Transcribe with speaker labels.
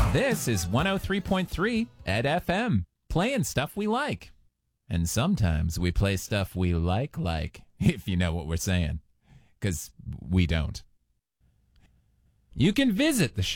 Speaker 1: This is 103.3 Ed FM, playing stuff we like. And sometimes we play stuff we like, if you know what we're saying. Because we don't. You can visit the show